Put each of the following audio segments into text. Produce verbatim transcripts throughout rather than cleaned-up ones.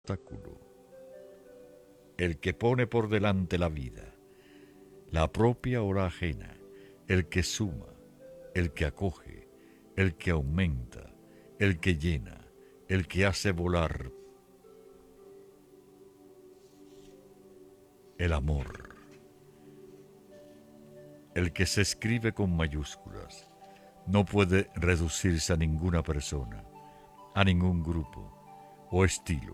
obstáculo, el que pone por delante la vida, la propia o la ajena, el que suma, el que acoge, el que aumenta, el que llena, el que hace volar, el amor, el que se escribe con mayúsculas, no puede reducirse a ninguna persona, a ningún grupo o estilo.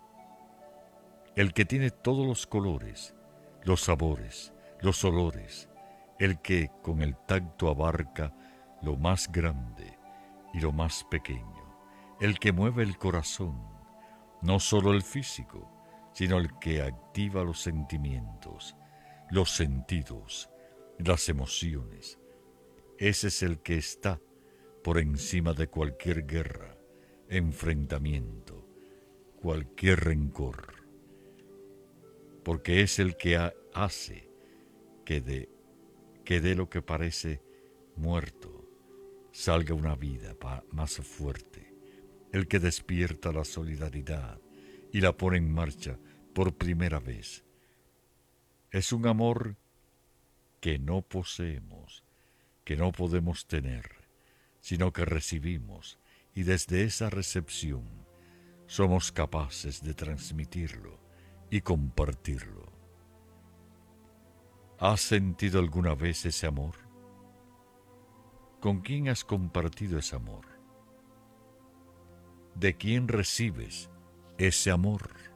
El que tiene todos los colores, los sabores, los olores, el que con el tacto abarca lo más grande y lo más pequeño, el que mueve el corazón, no solo el físico, sino el que activa los sentimientos, los sentidos, las emociones. Ese es el que está por encima de cualquier guerra, enfrentamiento, cualquier rencor, porque es el que ha- hace que de, que de lo que parece muerto salga una vida pa- más fuerte, el que despierta la solidaridad y la pone en marcha por primera vez. Es un amor que no poseemos, que no podemos tener, sino que recibimos, y desde esa recepción somos capaces de transmitirlo y compartirlo. ¿Has sentido alguna vez ese amor? ¿Con quién has compartido ese amor? ¿De quién recibes ese amor?